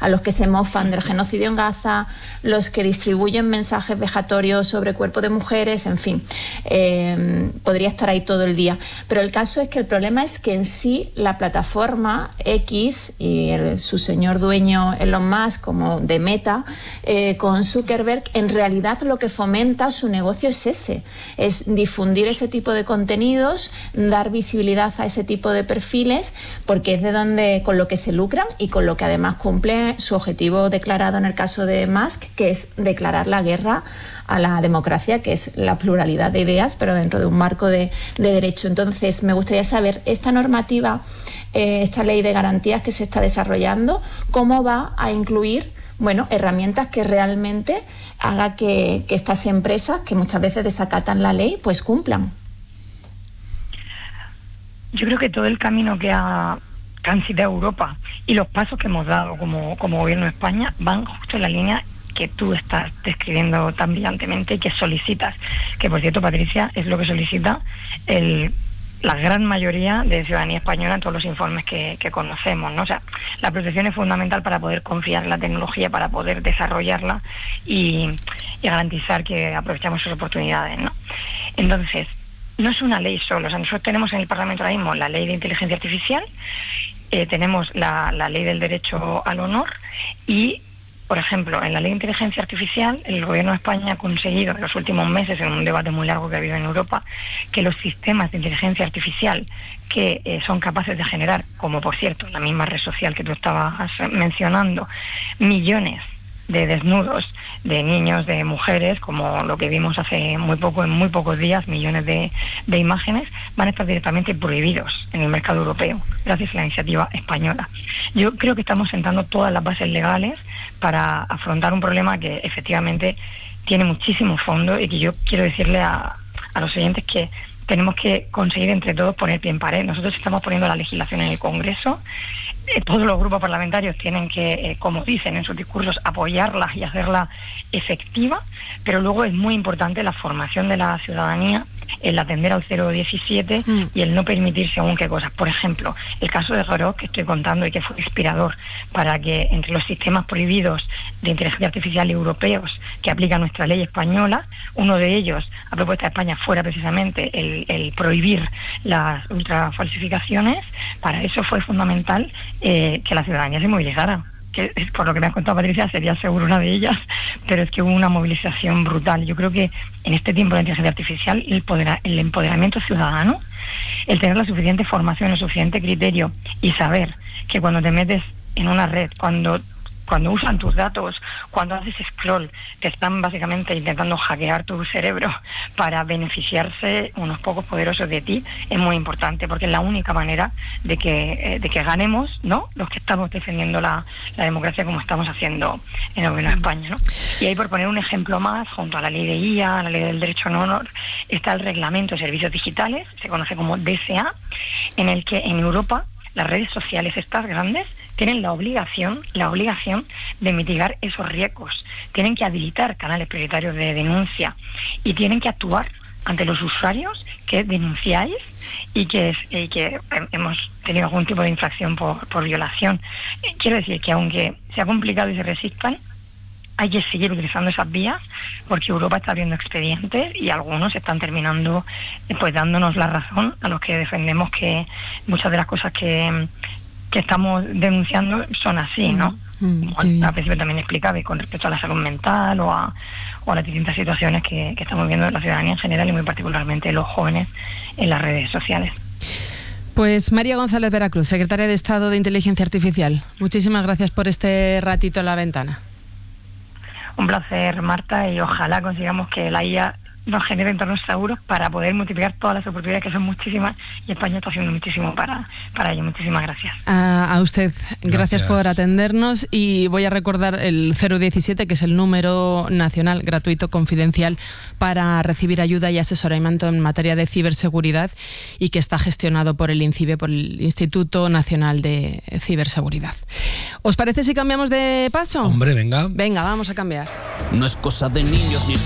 a los que se mofan del genocidio en Gaza, los que distribuyen mensajes vejatorios sobre cuerpo de mujeres, en fin, podría estar ahí todo el día. Pero el caso es que el problema es que en sí la plataforma X y su señor dueño Elon Musk, como de Meta, con Zuckerberg, en realidad lo que fomenta su negocio es ese, es difundir ese tipo de contenidos, dar visibilidad a ese tipo de perfiles, porque es de donde, con lo que se lucran y con lo que además cumple su objetivo declarado en el caso de Musk, que es declarar la guerra a la democracia, que es la pluralidad de ideas, pero dentro de un marco de derecho. Entonces, me gustaría saber, esta normativa, esta ley de garantías que se está desarrollando, ¿cómo va a incluir herramientas que realmente haga que estas empresas, que muchas veces desacatan la ley, pues cumplan? Yo creo que todo el camino que ha transitado Europa y los pasos que hemos dado como gobierno de España van justo en la línea que tú estás describiendo tan brillantemente y que solicitas, que por cierto, Patricia, es lo que solicita la gran mayoría de ciudadanía española en todos los informes que conocemos, ¿no? O sea, la protección es fundamental para poder confiar en la tecnología, para poder desarrollarla y garantizar que aprovechamos sus oportunidades, ¿no? Entonces, no es una ley solo. O sea, nosotros tenemos en el Parlamento ahora mismo la ley de inteligencia artificial, tenemos la ley del derecho al honor y, por ejemplo, en la ley de inteligencia artificial, el Gobierno de España ha conseguido en los últimos meses, en un debate muy largo que ha habido en Europa, que los sistemas de inteligencia artificial que son capaces de generar, como por cierto, la misma red social que tú estabas mencionando, millones de desnudos de niños, de mujeres, como lo que vimos hace muy poco, en muy pocos días, millones de imágenes, van a estar directamente prohibidos en el mercado europeo, gracias a la iniciativa española. Yo creo que estamos sentando todas las bases legales para afrontar un problema que efectivamente tiene muchísimo fondo y que yo quiero decirle a los oyentes que tenemos que conseguir entre todos poner pie en pared. Nosotros estamos poniendo la legislación en el Congreso. Todos los grupos parlamentarios tienen que, como dicen en sus discursos, apoyarla y hacerla efectiva, pero luego es muy importante la formación de la ciudadanía, el atender al 017 y el no permitir según qué cosas. Por ejemplo, el caso de Jorok, que estoy contando y que fue inspirador para que entre los sistemas prohibidos de inteligencia artificial europeos que aplica nuestra ley española, uno de ellos, a propuesta de España, fuera precisamente el prohibir las ultrafalsificaciones. Para eso fue fundamental que la ciudadanía se movilizara, que por lo que me has contado, Patricia, sería seguro una de ellas, pero es que hubo una movilización brutal. Yo creo que en este tiempo de inteligencia artificial el empoderamiento ciudadano, el tener la suficiente formación, el suficiente criterio y saber que cuando te metes en una red, cuando usan tus datos, cuando haces scroll, te están básicamente intentando hackear tu cerebro para beneficiarse unos pocos poderosos de ti, es muy importante, porque es la única manera de que ganemos, ¿no?, los que estamos defendiendo la democracia como estamos haciendo en el Gobierno de España, ¿no? Y ahí, por poner un ejemplo más, junto a la ley de IA, la ley del derecho al honor, está el Reglamento de Servicios Digitales, se conoce como DSA, en el que en Europa las redes sociales estas grandes tienen la obligación de mitigar esos riesgos. Tienen que habilitar canales prioritarios de denuncia y tienen que actuar ante los usuarios que denunciáis y que hemos tenido algún tipo de infracción por violación. Quiero decir que aunque sea complicado y se resistan, hay que seguir utilizando esas vías, porque Europa está abriendo expedientes y algunos están terminando pues dándonos la razón a los que defendemos que muchas de las cosas que estamos denunciando son así, ¿no? Al principio también explicaba, y con respecto a la salud mental o a las distintas situaciones que estamos viendo en la ciudadanía en general y muy particularmente los jóvenes en las redes sociales. Pues María González Veracruz, secretaria de Estado de Inteligencia Artificial, muchísimas gracias por este ratito en la ventana. Un placer, Marta, y ojalá consigamos que la IA nos genere entornos seguros para poder multiplicar todas las oportunidades, que son muchísimas, y España está haciendo muchísimo para ello. Muchísimas gracias. A usted, gracias por atendernos, y voy a recordar el 017, que es el número nacional gratuito confidencial para recibir ayuda y asesoramiento en materia de ciberseguridad, y que está gestionado por el INCIBE, por el Instituto Nacional de Ciberseguridad. ¿Os parece si cambiamos de paso? Hombre, venga. Venga, vamos a cambiar. No es cosa de niños ni es